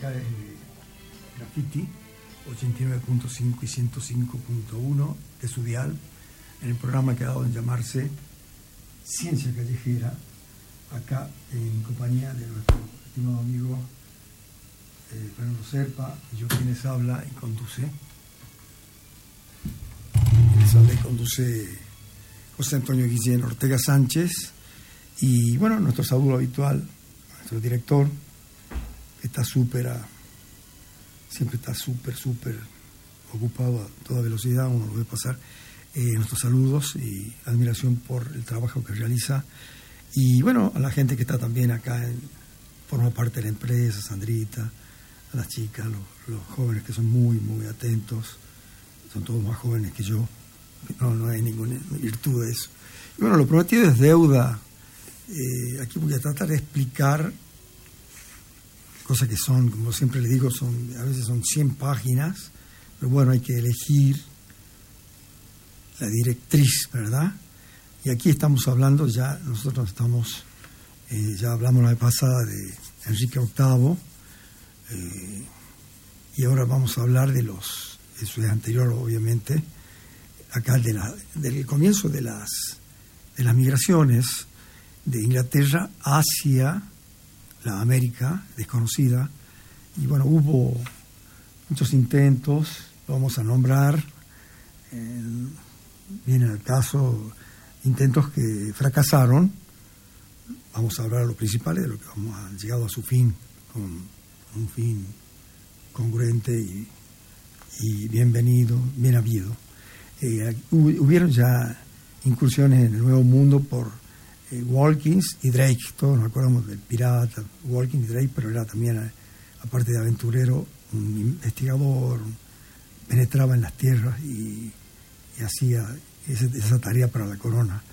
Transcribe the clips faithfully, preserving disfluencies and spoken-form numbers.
acá es Graffiti, ochenta y nueve punto cinco y ciento cinco punto uno de su dial, en el programa que ha dado en llamarse Ciencia Callejera, acá en compañía de nuestro estimado amigo eh, Fernando Serpa, y yo quienes habla y conduce. Quienes habla y conduce José Antonio Guillén Ortega Sánchez, y bueno, nuestro saludo habitual, nuestro director, que está súper, siempre está súper, súper ocupado a toda velocidad, uno lo ve pasar. Eh, nuestros saludos y admiración por el trabajo que realiza, y bueno, a la gente que está también acá, en, forma parte de la empresa, Sandrita, a las chicas, los, los jóvenes que son muy, muy atentos, son todos más jóvenes que yo, no, no hay ninguna virtud de eso. Y bueno, lo prometido es deuda. Eh, aquí voy a tratar de explicar cosas que son, como siempre les digo, son a veces son cien páginas, pero bueno, hay que elegir la directriz, ¿verdad? Y aquí estamos hablando, ya nosotros estamos, eh, ya hablamos la vez pasada de Enrique octavo, eh, y ahora vamos a hablar de los, eso es anterior obviamente, acá de la, del comienzo de las, de las migraciones de Inglaterra hacia la América desconocida, y bueno, hubo muchos intentos, lo vamos a nombrar, eh, viene al caso intentos que fracasaron. Vamos a hablar de los principales, de lo que vamos a llegado a su fin, con un fin congruente y, y bienvenido, bien habido. Eh, hubieron ya incursiones en el Nuevo Mundo por eh, Walkins y Drake, todos nos acordamos del pirata, Walkins y Drake, pero era también, aparte de aventurero, un investigador, penetraba en las tierras y y hacía esa, esa tarea para la corona.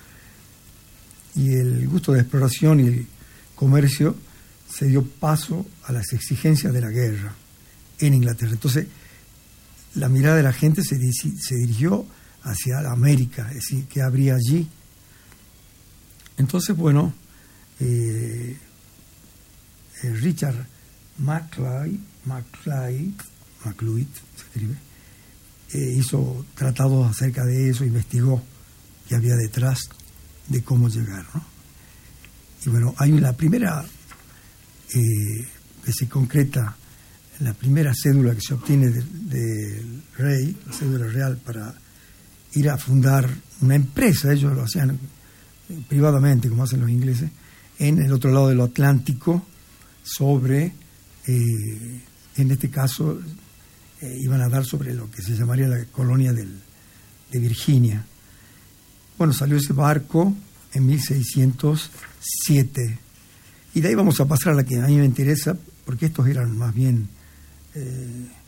Y el gusto de exploración y el comercio se dio paso a las exigencias de la guerra en Inglaterra. Entonces, la mirada de la gente se, se dirigió hacia la América, es decir, ¿qué habría allí? Entonces, bueno, eh, eh, Richard Maclay, Maclay, Macluit se escribe, Eh, hizo tratados acerca de eso, investigó qué había detrás de cómo llegar, ¿no? Y bueno, hay la primera eh, que se concreta, la primera cédula que se obtiene del de rey, la cédula real, para ir a fundar una empresa. Ellos lo hacían eh, privadamente, como hacen los ingleses, en el otro lado del Atlántico, sobre, eh, en este caso, Eh, iban a dar sobre lo que se llamaría la colonia del, de Virginia. Bueno, salió ese barco en mil seiscientos siete, y de ahí vamos a pasar a la que a mí me interesa, porque estos eran más bien eh,